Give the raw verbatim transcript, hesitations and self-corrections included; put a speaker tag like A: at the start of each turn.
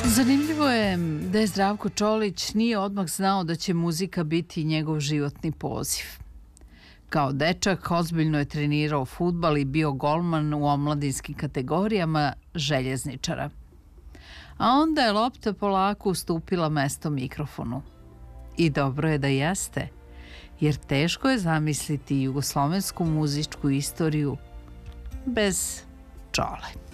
A: Zanimljivo je da je Zdravko Čolić nije odmah znao da će muzika biti njegov životni poziv. Kao dečak ozbiljno je trenirao fudbal i bio golman u omladinskim kategorijama željezničara. A onda je lopta polako ustupila mesto mikrofonu. I dobro je da jeste, jer teško je zamisliti jugoslovensku muzičku istoriju bez Čole.